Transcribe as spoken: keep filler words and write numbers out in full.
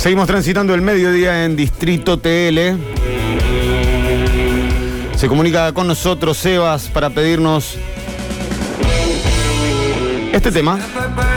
Seguimos transitando el mediodía en Distrito T L. Se comunica con nosotros Sebas para pedirnos este tema.